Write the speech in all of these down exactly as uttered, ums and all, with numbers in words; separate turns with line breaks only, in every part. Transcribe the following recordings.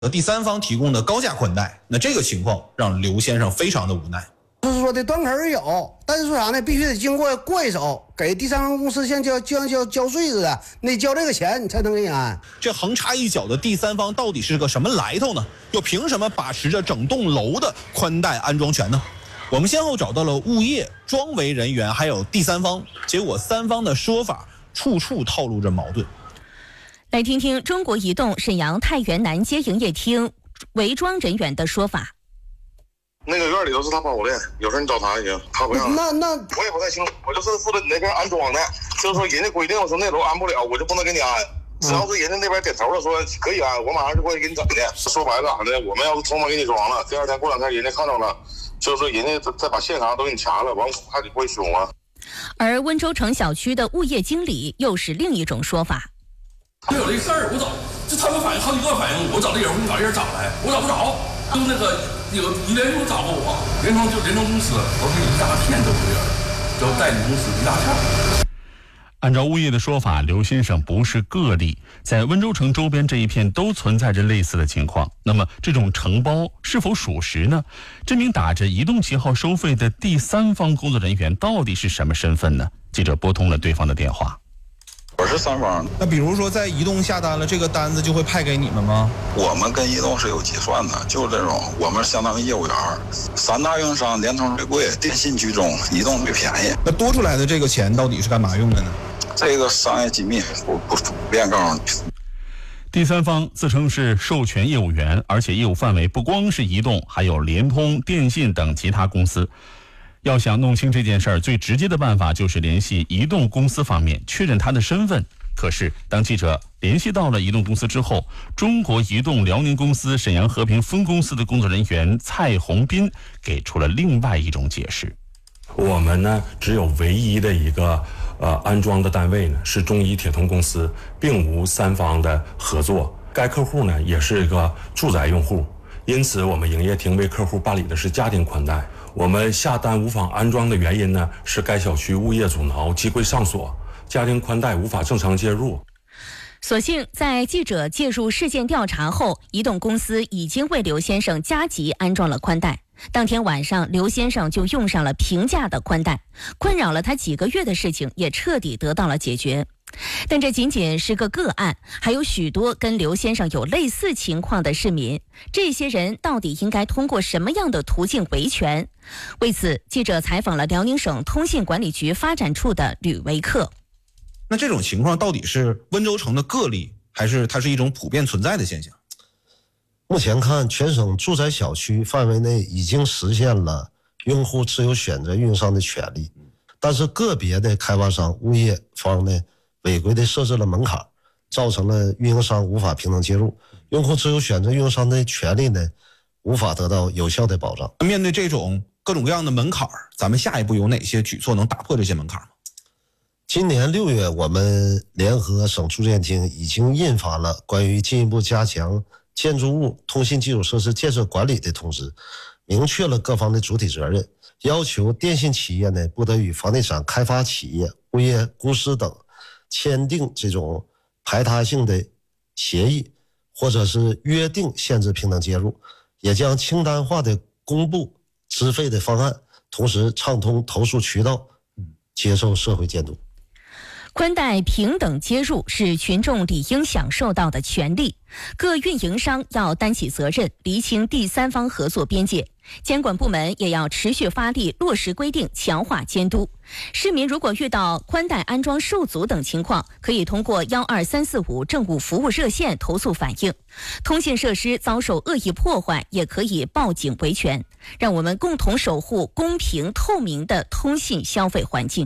第三方提供的高价宽带，那这个情况让刘先生非常的无奈。
就是说的端口有，但是说啥呢？必须得经过过一手，给第三方公司像交就像交交税似的，你得交这个钱，你才能给你安。
这横插一脚的第三方到底是个什么来头呢？又凭什么把持着整栋楼的宽带安装权呢？我们先后找到了物业、装维人员，还有第三方，结果三方的说法处处透露着矛盾。
来听听中国移动沈阳太原南街营业厅维装人员的说法。
那个院里头是他保的，有事你找他也行，他不让。
那那
我也不太清楚，我就是负责你那边安装的，就是说人家规定我说那楼安不了，我就不能给你安。只要是人家那边点头了说可以安，我马上就过去给你整去。说白了咋的？我们要是偷摸给你装了，第二天过两天人家看到了，就是说人家再把现场都给你掐了，完还得过去凶啊。
而温州城小区的物业经理又是另一种说法。
没有这事儿，我找就他们反映好几个反映，我找这人，我给你把人找来，我找不着。就那个有你联通找过我，联通就联通公司，我说一大片都不是，都代理公司一大片。
按照物业的说法，刘先生不是个例，在温州城周边这一片都存在着类似的情况。那么这种承包是否属实呢？这名打着移动旗号收费的第三方工作人员到底是什么身份呢？记者拨通了对方的电话。
我是三方。
那比如说在移动下单了，这个单子就会派给你们吗？
我们跟移动是有结算的，就这种，我们相当于业务员。三大运营商，联通最贵，电信居中，移动最便宜。
那多出来的这个钱到底是干嘛用的呢？
这个商业机密不不不便告诉你。
第三方自称是授权业务员，而且业务范围不光是移动，还有联通、电信等其他公司。要想弄清这件事儿，最直接的办法就是联系移动公司方面确认他的身份。可是当记者联系到了移动公司之后，中国移动辽宁公司沈阳和平分公司的工作人员蔡红斌给出了另外一种解释。
我们呢只有唯一的一个呃安装的单位呢是中移铁通公司，并无三方的合作。该客户呢也是一个住宅用户，因此我们营业厅为客户办理的是家庭宽带。我们下单无法安装的原因呢是该小区物业阻挠，机柜上锁，家庭宽带无法正常接入。
所幸在记者介入事件调查后，移动公司已经为刘先生加急安装了宽带。当天晚上，刘先生就用上了平价的宽带，困扰了他几个月的事情也彻底得到了解决。但这仅仅是个个案，还有许多跟刘先生有类似情况的市民，这些人到底应该通过什么样的途径维权？为此，记者采访了辽宁省通信管理局发展处的吕维克。
那这种情况到底是温州城的个例，还是它是一种普遍存在的现象？
目前看，全省住宅小区范围内已经实现了用户自由选择运营商的权利，但是个别的开发商、物业方呢违规的设置了门槛，造成了运营商无法平等接入，用户自由选择运营商的权利呢无法得到有效的保障。
面对这种各种各样的门槛，咱们下一步有哪些举措能打破这些门槛吗？
今年六月，我们联合省住建厅已经印发了关于进一步加强建筑物通信基础设施建设管理的通知，明确了各方的主体责任，要求电信企业呢不得与房地产开发企业、物业公司等签订这种排他性的协议，或者是约定限制平等接入，也将清单化的公布资费的方案，同时畅通投诉渠道，接受社会监督。
宽带平等接入是群众理应享受到的权利，各运营商要担起责任，厘清第三方合作边界，监管部门也要持续发力落实规定，强化监督。市民如果遇到宽带安装受阻等情况，可以通过幺二三四五政务服务热线投诉反映。通信设施遭受恶意破坏，也可以报警维权。让我们共同守护公平透明的通信消费环境。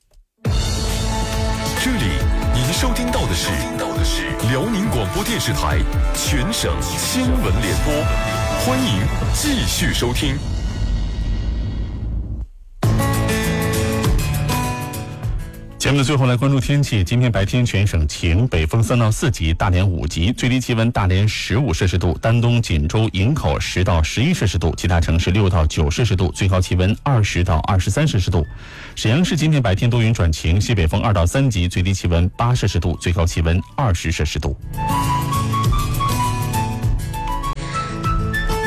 这里您收听到的是辽宁广播电视台全省新闻联播，欢迎继续收听。
节目的最后来关注天气，今天白天全省晴，北风三到四级，大连五级，最低气温大连十五摄氏度，丹东、锦州、营口十到十一摄氏度，其他城市六到九摄氏度，最高气温二十到二十三摄氏度。沈阳市今天白天多云转晴，西北风二到三级，最低气温八摄氏度，最高气温二十摄氏度。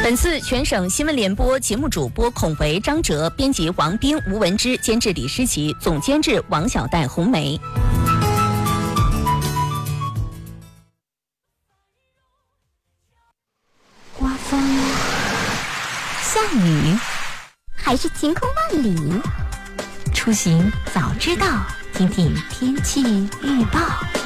本次全省新闻联播节目主播孔维、张哲，编辑王斌、吴文之，监制李诗琪，总监制王小戴、红梅。
刮风、下雨，还是晴空万里？出行早知道，听听天气预报。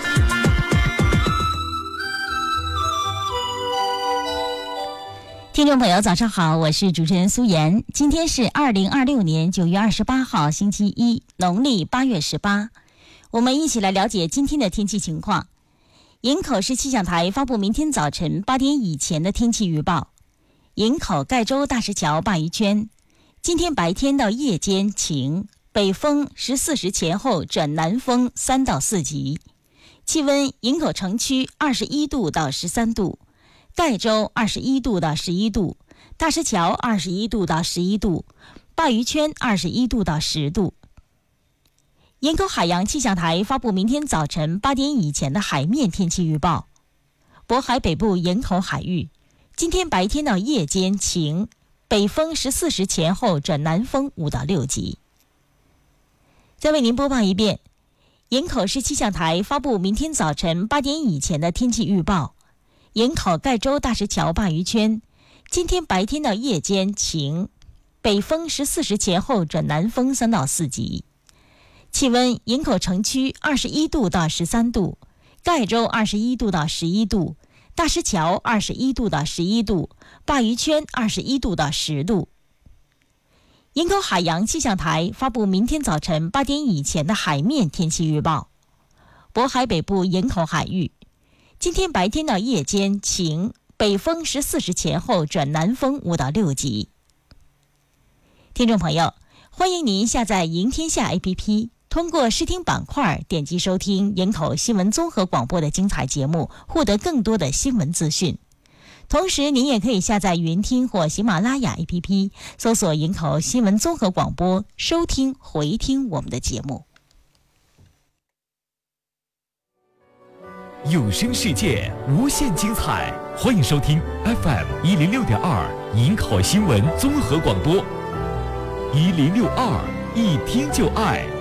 听众朋友早上好，我是主持人苏妍。今天是二零二六年九月二十八号星期一，农历八月十八。我们一起来了解今天的天气情况。营口市气象台发布明天早晨八点以前的天气预报。营口盖州大石桥鲅鱼圈，今天白天到夜间晴，北风十四时前后转南风三到四级。气温营口城区二十一度到十三度。盖州二十一度到十一度，大石桥二十一度到十一度，鲅鱼圈二十一度到十度。营口海洋气象台发布明天早晨八点以前的海面天气预报。渤海北部营口海域，今天白天到夜间晴，北风十四时前后转南风五到六级。再为您播报一遍，营口市气象台发布明天早晨八点以前的天气预报。营口盖州大石桥鲅鱼圈，今天白天到夜间晴，北风十四时前后转南风三到四级。气温营口城区二十一度到十三度，盖州二十一度到十一度，大石桥二十一度到十一度，鲅鱼圈二十一度到十度。营口海洋气象台发布明天早晨八点以前的海面天气预报。渤海北部营口海域，今天白天到夜间晴，北风十四时前后转南风五到六级。听众朋友，欢迎您下载赢天下 A P P， 通过视听板块点击收听营口新闻综合广播的精彩节目，获得更多的新闻资讯。同时，您也可以下载云听或喜马拉雅 A P P， 搜索营口新闻综合广播，收听回听我们的节目。
有声世界无限精彩，欢迎收听 F M 一零六点二营口新闻综合广播，一零六二一听就爱。